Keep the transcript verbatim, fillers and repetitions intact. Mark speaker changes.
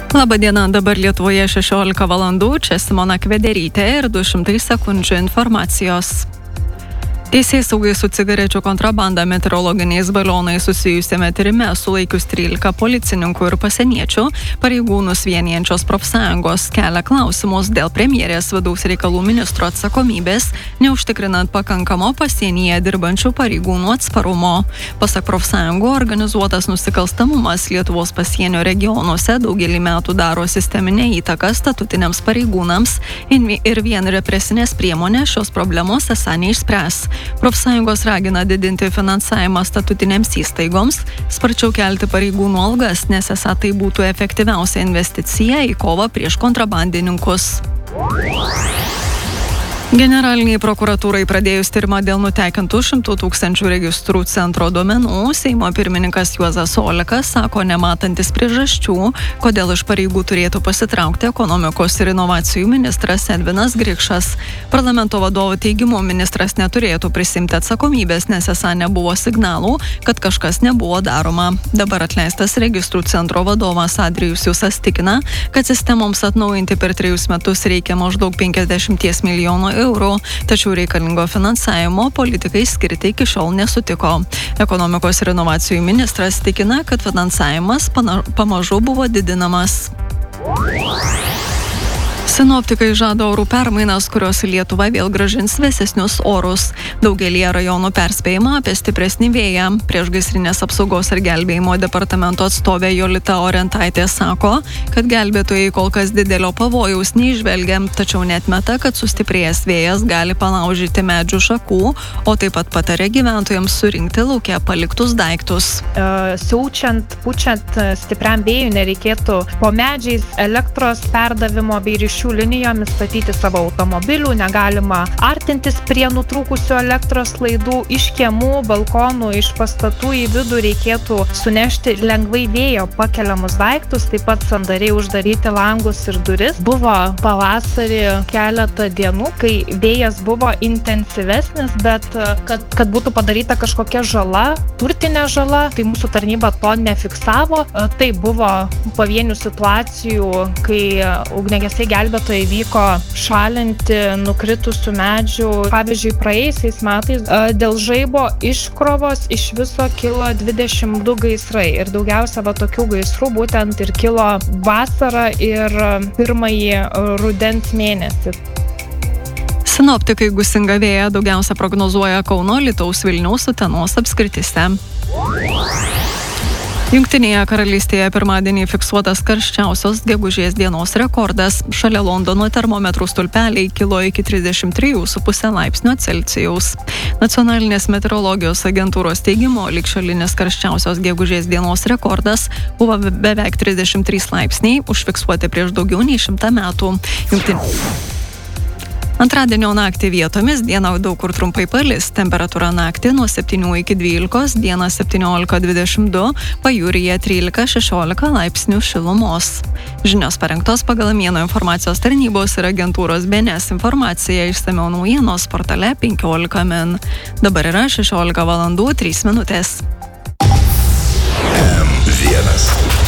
Speaker 1: Labadiena, dabar Lietuvoje šešiolika valandų, čia Simona Kvederytė ir du šimtai sekundžių informacijos. Teisėsaugai su cigarečių kontrabanda meteorologiniais balionais susijusiame tyrime sulaikius trylika policininkų ir pasieniečių, pareigūnus vienijančios profsąjungos kelia klausimus dėl premjerės vidaus reikalų ministro atsakomybės, neužtikrinant pakankamo pasienyje dirbančių pareigūnų atsparumo. Pasak profsąjungų, organizuotas nusikalstamumas Lietuvos pasienio regionuose daugelį metų daro sisteminę įtaką statutiniams pareigūnams ir vien represinės priemonės šios problemos esą neišspręs. Profsąjungos ragina didinti finansavimą statutinėms įstaigoms, sparčiau kelti pareigūnų algas, nes esą tai būtų efektyviausia investicija į kovą prieš kontrabandininkus. Generaliniai prokuratūrai pradėjus tyrimą dėl nutekintų šimtų tūkstančių registrų centro duomenų, Seimo pirmininkas Juozas Olekas sako nematantis priežasčių, kodėl iš pareigų turėtų pasitraukti ekonomikos ir inovacijų ministras Edvinas Grikšas. Parlamento vadovo teigimu ministras neturėtų prisimti atsakomybės, nes esą nebuvo signalų, kad kažkas nebuvo daroma. Dabar atleistas registrų centro vadovas Adrijus Jusas tikina, kad sistemoms atnaujinti per trejus metus reikia maždaug penkiasdešimt milijonų eurų, tačiau reikalingo finansavimo politikai skirti iki šiol nesutiko. Ekonomikos ir inovacijų ministras tikina, kad finansavimas pana, pamažu buvo didinamas. Sinoptikai žada orų permainas, kurios į Lietuvą vėl grąžins vėsesnius orus. Daugelį rajonų perspėjama apie stipresnį vėją. Priešgaisrinės apsaugos ir gelbėjimo departamento atstovė Jolita Orentaitė sako, kad gelbėtojai kol kas didelio pavojaus neįžvelgia, tačiau neatmeta, kad sustiprėjęs vėjas gali palaužyti medžių šakų, o taip pat patarė gyventojams surinkti lauke paliktus daiktus.
Speaker 2: Uh, siaučiant, pučiant stipriam vėjui nereikėtų po medžiais elektros perdavimo bei ryšių linijomis statyti savo automobilių, negalima artintis prie nutrūkusių elektros laidų, iš kiemų, balkonų, iš pastatų į vidų reikėtų sunešti lengvai vėjo pakeliamus daiktus, taip pat sandariai uždaryti langus ir duris. Buvo pavasarį keletą dienų, kai vėjas buvo intensyvesnis, bet kad, kad būtų padaryta kažkokia žala, turtinė žala, tai mūsų tarnyba to nefiksavo. Tai buvo pavienių situacijų, kai ugniagesiai gelbėtojai vyko šalinti nukritusių medžių. Pavyzdžiui, praėjusiais metais dėl žaibo iškrovos iš viso kilo dvidešimt du gaisrai ir daugiausia va tokių gaisrų būtent ir kilo vasarą ir pirmąjį rudens mėnesį.
Speaker 1: Sinoptikai gūsingą vėją daugiausia prognozuoja Kauno, Alytaus, Vilniaus, Utenos apskrityse. Jungtinėje karalystėje pirmadienį fiksuotas karščiausios gegužės dienos rekordas. Šalia Londono termometrų stulpeliai kilo iki trisdešimt trijų su puse laipsnio Celsijaus. Nacionalinės meteorologijos agentūros teigimu, ligšiolinis karščiausios gegužės dienos rekordas buvo beveik trisdešimt trys laipsniai, užfiksuoti prieš daugiau nei šimtą metų. Jungtinė... Antradienio naktį vietomis, dieną daug kur trumpai palis, temperatūra naktį nuo septynių iki dvylikos, dieną septyniolika dvidešimt du, pajūryje trylika šešiolika laipsnių šilumos. Žinios parengtos pagal Mieno informacijos tarnybos ir agentūros B N S informacija, išsamiau naujienos portale penkiolika min. Dabar yra šešiolika valandų trys minutės.
Speaker 3: M vienas.